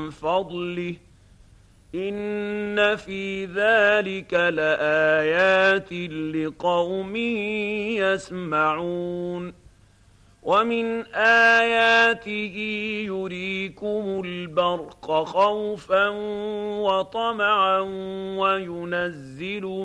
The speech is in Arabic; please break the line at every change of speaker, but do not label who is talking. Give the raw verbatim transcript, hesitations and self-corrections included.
فضله إن في ذلك لآيات لقوم يسمعون ومن آياته يريكم البرق خوفا وطمعا وينزل